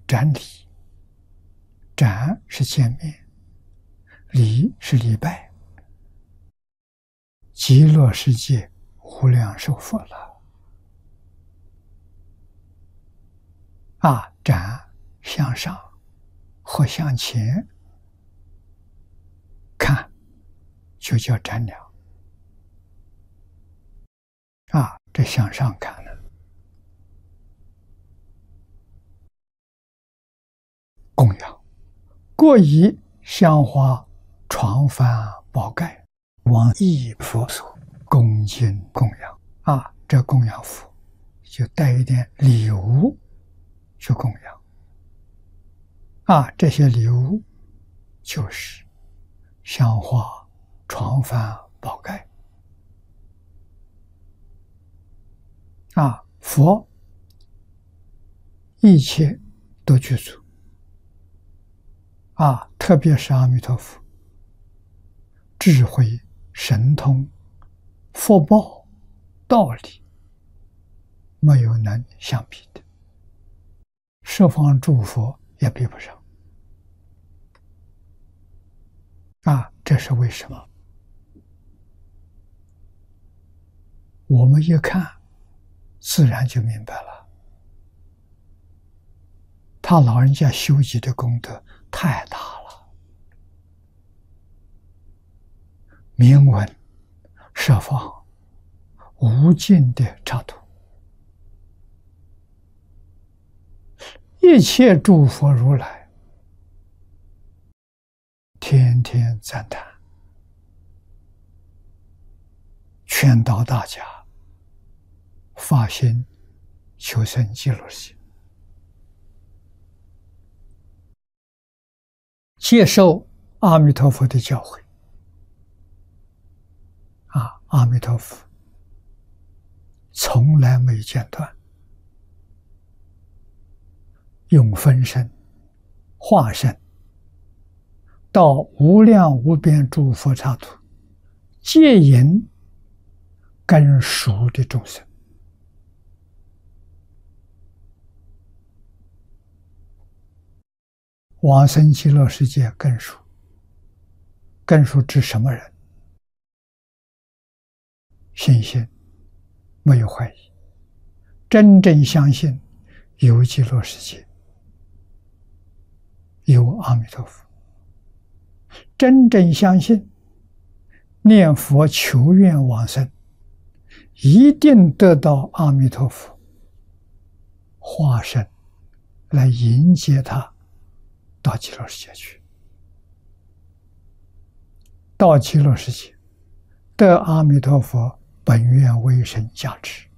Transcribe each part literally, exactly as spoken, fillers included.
瞻礼，瞻是见面，礼是礼拜。极乐世界无量寿佛了啊！瞻向上或向前看，就叫瞻仰啊！这向上看呢，供养，过以香花、床幡、宝盖往诣佛所恭敬供养啊！这供养佛就带一点礼物去供养啊！这些礼物就是香花、床幡、宝盖啊！佛一切都具足啊！特别是阿弥陀佛，智慧、神通、福报、道理，没有能相比的，十方诸佛也比不上啊！这是为什么？我们一看，自然就明白了。他老人家修集的功德太大了，名闻十方无尽的插图，一切诸佛如来天天赞叹，劝导大家发心求生极乐世界，接受阿弥陀佛的教诲啊！阿弥陀佛从来没间断，用分身、化身到无量无边诸佛刹土，接引根熟的众生。往生极乐世界根熟，根熟指什么人？信心没有怀疑，真正相信有极乐世界，有阿弥陀佛，真正相信念佛求愿往生，一定得到阿弥陀佛化身来迎接他到极乐世界去。到极乐世界得阿弥陀佛本愿威神加持，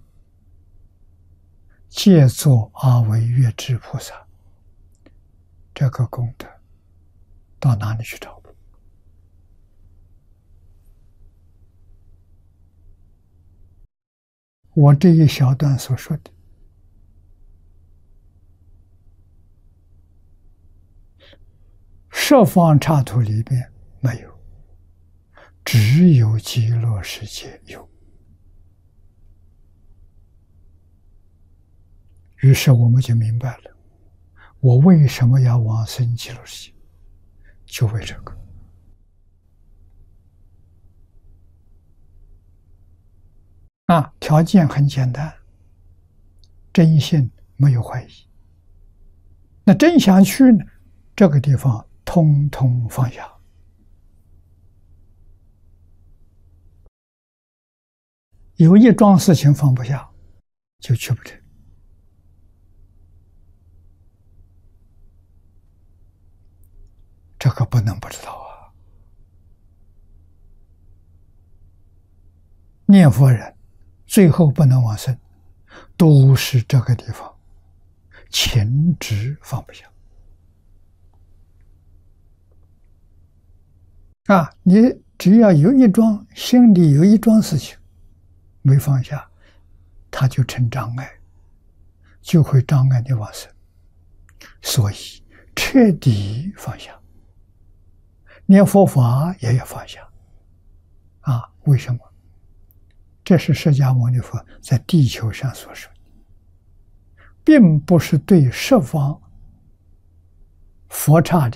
借作阿惟越致菩萨，这个功德到哪里去找？我这一小段所说的十方刹土里边没有，只有极乐世界有。于是我们就明白了，我为什么要往生极乐世界，就为这个。啊，条件很简单，真信没有怀疑。那真想去呢，这个地方通通放下。有一桩事情放不下，就去不得。这个不能不知道啊！念佛人最后不能往生，都是这个地方情执放不下啊！你只要有一桩心里有一桩事情没放下，它就成障碍，就会障碍你往生。所以彻底放下，念佛法也要放下啊！为什么？这是释迦牟尼佛在地球上所说的，并不是对十方佛刹里